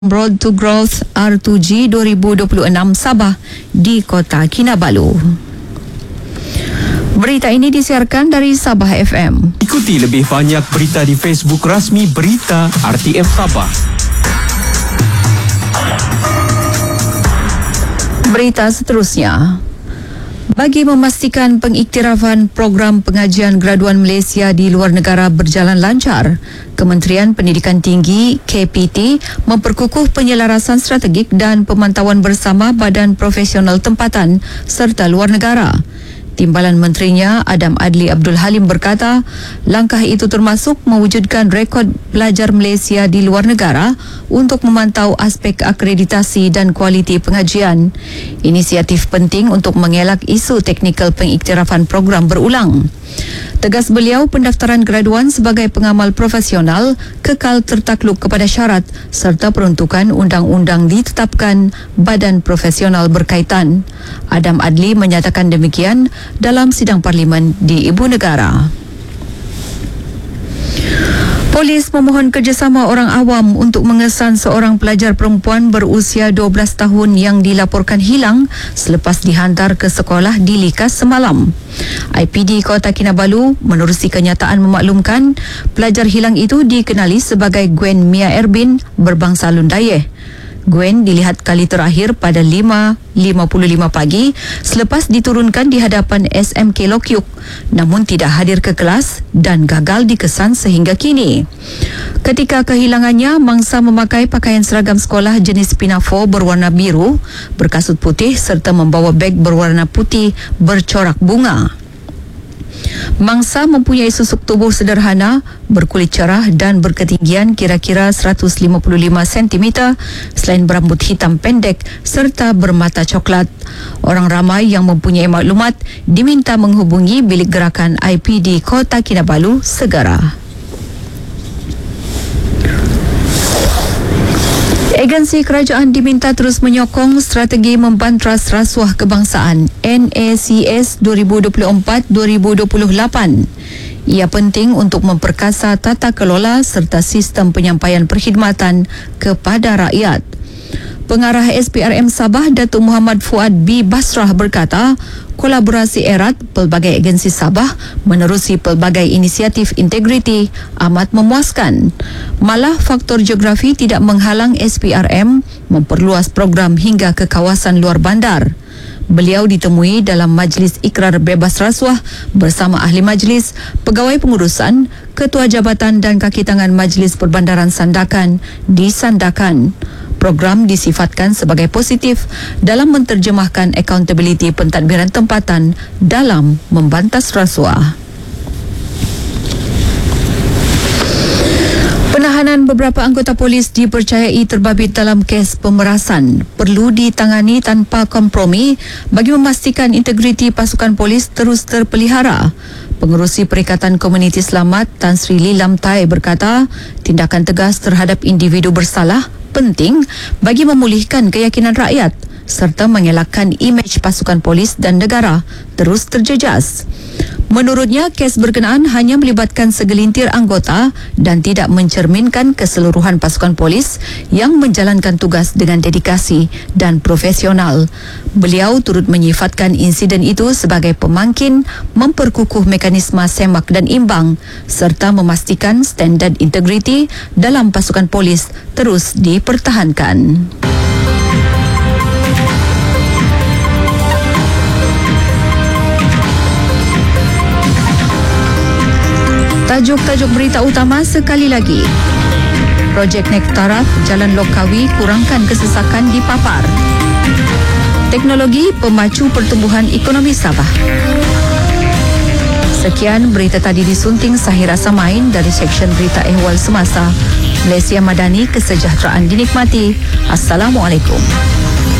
Road to Growth R2G 2026 Sabah di Kota Kinabalu. Berita ini disiarkan dari Sabah FM. Ikuti lebih banyak berita di Facebook rasmi Berita RTM Sabah. Berita seterusnya. Bagi memastikan pengiktirafan program pengajian graduan Malaysia di luar negara berjalan lancar, Kementerian Pendidikan Tinggi KPT memperkukuh penyelarasan strategik dan pemantauan bersama badan profesional tempatan serta luar negara. Timbalan Menterinya Adam Adli Abdul Halim berkata, langkah itu termasuk mewujudkan rekod pelajar Malaysia di luar negara untuk memantau aspek akreditasi dan kualiti pengajian. Inisiatif penting untuk mengelak isu teknikal pengiktirafan program berulang. Tegas beliau, pendaftaran graduan sebagai pengamal profesional kekal tertakluk kepada syarat serta peruntukan undang-undang ditetapkan badan profesional berkaitan. Adam Adli menyatakan demikian dalam sidang parlimen di Ibu Negara. Polis memohon kerjasama orang awam untuk mengesan seorang pelajar perempuan berusia 12 tahun yang dilaporkan hilang selepas dihantar ke sekolah di Likas semalam. IPD Kota Kinabalu menerusi kenyataan memaklumkan pelajar hilang itu dikenali sebagai Gwen Mia Erbin berbangsa Lundayeh. Gwen dilihat kali terakhir pada 5.55 pagi selepas diturunkan di hadapan SMK Lokyuk, namun tidak hadir ke kelas dan gagal dikesan sehingga kini. Ketika kehilangannya, mangsa memakai pakaian seragam sekolah jenis pinafore berwarna biru, berkasut putih serta membawa beg berwarna putih bercorak bunga. Mangsa mempunyai susuk tubuh sederhana, berkulit cerah dan berketinggian kira-kira 155 cm selain berambut hitam pendek serta bermata coklat. Orang ramai yang mempunyai maklumat diminta menghubungi bilik gerakan IPD Kota Kinabalu segera. Agensi kerajaan diminta terus menyokong strategi membantras rasuah kebangsaan NACS 2024-2028. Ia penting untuk memperkasa tata kelola serta sistem penyampaian perkhidmatan kepada rakyat. Pengarah SPRM Sabah Datuk Muhammad Fuad B. Basrah berkata, kolaborasi erat pelbagai agensi Sabah menerusi pelbagai inisiatif integriti amat memuaskan. Malah faktor geografi tidak menghalang SPRM memperluas program hingga ke kawasan luar bandar. Beliau ditemui dalam majlis ikrar bebas rasuah bersama ahli majlis, pegawai pengurusan, ketua jabatan dan kaki tangan Majlis Perbandaran Sandakan di Sandakan. Program disifatkan sebagai positif dalam menterjemahkan accountability pentadbiran tempatan dalam membantas rasuah. Penahanan beberapa anggota polis dipercayai terbabit dalam kes pemerasan perlu ditangani tanpa kompromi bagi memastikan integriti pasukan polis terus terpelihara. Pengerusi Perikatan Komuniti Selamat Tan Sri Lilam Tai berkata, tindakan tegas terhadap individu bersalah penting bagi memulihkan keyakinan rakyat serta mengelakkan imej pasukan polis dan negara terus terjejas. Menurutnya, kes berkenaan hanya melibatkan segelintir anggota dan tidak mencerminkan keseluruhan pasukan polis yang menjalankan tugas dengan dedikasi dan profesional. Beliau turut menyifatkan insiden itu sebagai pemangkin memperkukuh mekanisme semak dan imbang serta memastikan standard integriti dalam pasukan polis terus dipertahankan. Tajuk-tajuk berita utama sekali lagi. Projek Nek Taraf Jalan Lokawi kurangkan kesesakan di Papar. Teknologi pemacu pertumbuhan ekonomi Sabah. Sekian berita tadi disunting Sahira Samain dari Seksyen Berita Ehwal Semasa. Malaysia Madani, kesejahteraan dinikmati. Assalamualaikum.